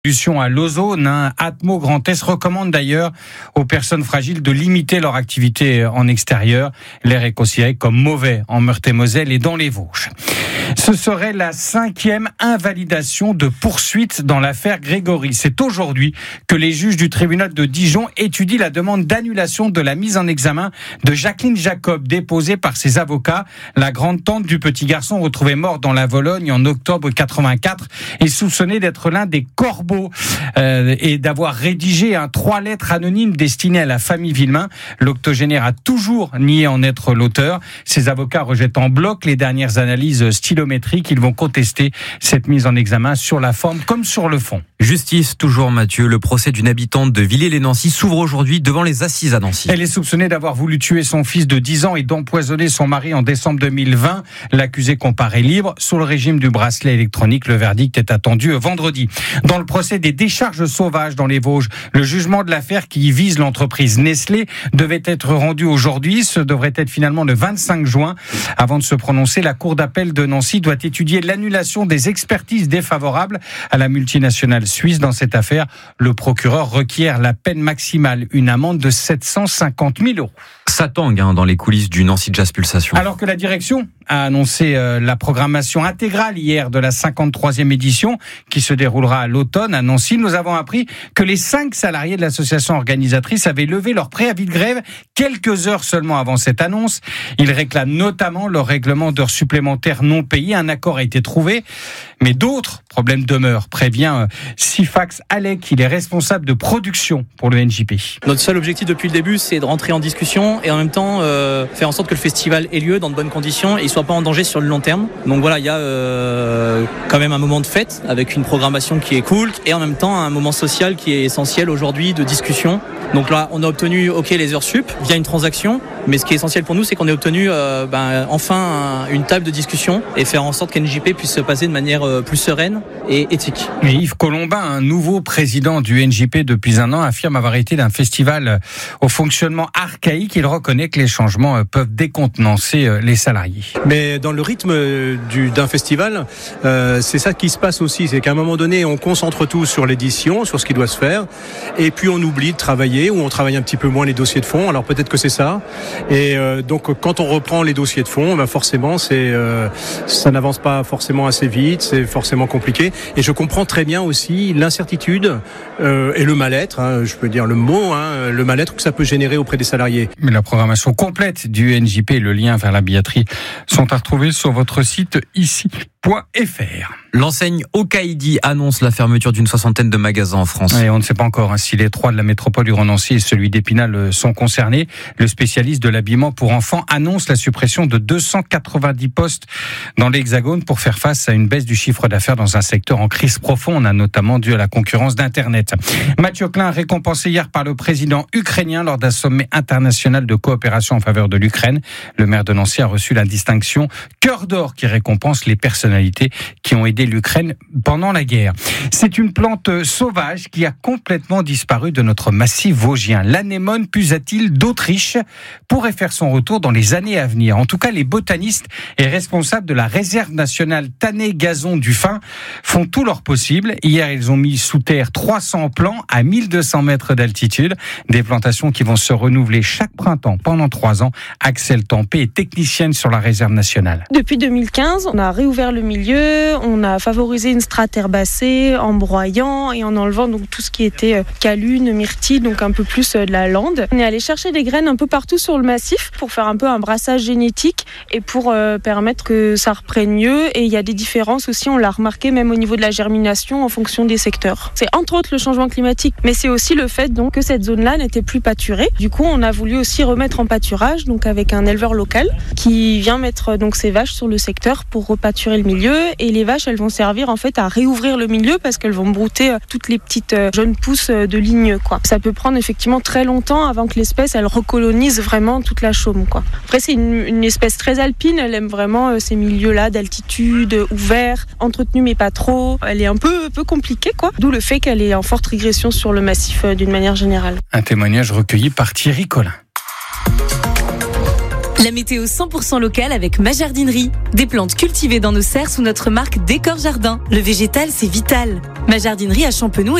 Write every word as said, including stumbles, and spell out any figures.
À l'ozone, hein. Atmo Grand Est recommande d'ailleurs aux personnes fragiles de limiter leur activité en extérieur. L'air est considéré comme mauvais en Meurthe-et-Moselle et dans les Vosges. Ce serait la cinquième invalidation de poursuite dans l'affaire Grégory. C'est aujourd'hui que les juges du tribunal de Dijon étudient la demande d'annulation de la mise en examen de Jacqueline Jacob, déposée par ses avocats. La grande-tante du petit garçon retrouvée mort dans la Vologne en octobre quatre-vingt-quatre est soupçonnée d'être l'un des corbeaux euh, et d'avoir rédigé un trois lettres anonymes destinées à la famille Villemain. L'octogénaire a toujours nié en être l'auteur. Ses avocats rejettent en bloc les dernières analyses stylométriques. Ils vont contester cette mise en examen sur la forme comme sur le fond. Justice, toujours Mathieu. Le procès d'une habitante de Villers-lès-Nancy s'ouvre aujourd'hui devant les assises à Nancy. Elle est soupçonnée d'avoir voulu tuer son fils de dix ans et d'empoisonner son mari en décembre deux mille vingt. L'accusé comparaît libre sous le régime du bracelet électronique. Le verdict est attendu vendredi. Dans le procès des décharges sauvages dans les Vosges, le jugement de l'affaire qui vise l'entreprise Nestlé devait être rendu aujourd'hui. Ce devrait être finalement le vingt-cinq juin. Avant de se prononcer, la Cour d'appel de Nancy doit étudier l'annulation des expertises défavorables à la multinationale suisse. Dans cette affaire, le procureur requiert la peine maximale, une amende de sept cent cinquante mille euros. Ça tangue hein, dans les coulisses du Nancy Jazz Pulsation. Alors que la direction a annoncé euh, la programmation intégrale hier de la cinquante-troisième édition qui se déroulera à l'automne à Nancy, nous avons appris que les cinq salariés de l'association organisatrice avaient levé leur préavis de grève quelques heures seulement avant cette annonce. Ils réclament notamment leur règlement d'heures supplémentaires non payées. Un accord a été trouvé, mais d'autres problèmes demeurent, prévient euh, Sifax Alec. Il est responsable de production pour le N J P. Notre seul objectif depuis le début, c'est de rentrer en discussion et en même temps euh, faire en sorte que le festival ait lieu dans de bonnes conditions et ne soit pas en danger sur le long terme. Donc voilà, il y a euh, quand même un moment de fête avec une programmation qui est cool et en même temps un moment social qui est essentiel aujourd'hui de discussion. Donc là, on a obtenu ok les heures sup via une transaction, mais ce qui est essentiel pour nous, c'est qu'on ait obtenu euh, ben, enfin un, une table de discussion et faire en sorte qu'N J P puisse se passer de manière euh, plus sereine et éthique. Et Yves Colombin, un nouveau président du N J P depuis un an, affirme avoir été d'un festival au fonctionnement archaïque. Il reconnaît que les changements peuvent décontenancer les salariés. Mais dans le rythme du, d'un festival, euh, c'est ça qui se passe aussi. C'est qu'à un moment donné, on concentre tout sur l'édition, sur ce qui doit se faire, et puis on oublie de travailler, ou on travaille un petit peu moins les dossiers de fond. Alors peut-être que c'est ça. Et euh, donc quand on reprend les dossiers de fond, ben forcément, c'est, euh, ça n'avance pas forcément assez vite, c'est forcément compliqué. Et je comprends très bien aussi l'incertitude euh, et le mal-être, hein, je peux dire le mot, hein, le mal-être que ça peut générer auprès des salariés. Mais la programmation complète du N J P et le lien vers la billetterie sont à retrouver sur votre site ici point f r. L'enseigne Okaïdi annonce la fermeture d'une soixantaine de magasins en France. Et on ne sait pas encore hein, si les trois de la métropole du Grand-Nancy et celui d'Épinal sont concernés. Le spécialiste de l'habillement pour enfants annonce la suppression de deux cent quatre-vingt-dix postes dans l'Hexagone pour faire face à une baisse du chiffre d'affaires dans un secteur en crise profonde, hein, notamment dû à la concurrence d'Internet. Mathieu Klein, récompensé hier par le président ukrainien lors d'un sommet international de coopération en faveur de l'Ukraine. Le maire de Nancy a reçu la distinction Cœur d'or qui récompense les personnalités qui ont aidé l'Ukraine pendant la guerre. C'est une plante sauvage qui a complètement disparu de notre massif vosgien. L'anémone pusatile d'Autriche pourrait faire son retour dans les années à venir. En tout cas, les botanistes et responsables de la réserve nationale Tanné-Gazon du Fin font tout leur possible. Hier, ils ont mis sous terre trois cents plants à mille deux cents mètres d'altitude. Des plantations qui vont se renouveler chaque printemps pendant trois ans. Axel Tempé est technicienne sur la réserve nationale. Depuis deux mille quinze, on a réouvert le milieu, on a favorisé une strate herbacée en broyant et en enlevant donc tout ce qui était calune, myrtille, donc un peu plus de la lande. On est allé chercher des graines un peu partout sur le massif pour faire un peu un brassage génétique et pour euh, permettre que ça reprenne mieux. Et il y a des différences aussi, on l'a remarqué même au niveau de la germination en fonction des secteurs. C'est entre autres le changement climatique, mais c'est aussi le fait donc que cette zone-là n'était plus pâturée. Du coup, on a voulu aussi remettre en pâturage, donc avec un éleveur local qui vient mettre donc ses vaches sur le secteur pour repâturer le milieu. Et les vaches, elles vont servir en fait à réouvrir le milieu parce qu'elles vont brouter toutes les petites jeunes pousses de ligne, quoi. Ça peut prendre effectivement très longtemps avant que l'espèce elle recolonise vraiment toute la chaume, quoi. Après, c'est une, une espèce très alpine. Elle aime vraiment ces milieux-là d'altitude, ouverts, entretenus mais pas trop. Elle est un peu, peu compliquée, quoi. D'où le fait qu'elle est en forte régression sur le massif d'une manière générale. Un témoignage recueilli par Thierry Collin. La météo cent pour cent locale avec ma jardinerie. Des plantes cultivées dans nos serres sous notre marque Décor Jardin. Le végétal, c'est vital. Ma jardinerie à Champenoux